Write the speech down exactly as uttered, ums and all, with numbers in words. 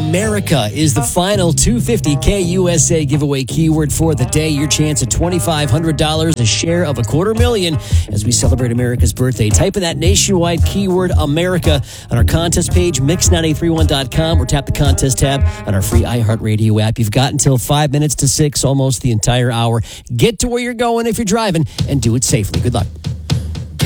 America is the final two fifty K U S A giveaway keyword for the day. Your chance at twenty-five hundred dollars, a share of a quarter million as we celebrate America's birthday. Type in that nationwide keyword America on our contest page, mix nine eight three one dot com, or tap the contest tab on our free iHeartRadio app. You've got until five minutes to six, almost the entire hour. Get to where you're going if you're driving, and do it safely. Good luck.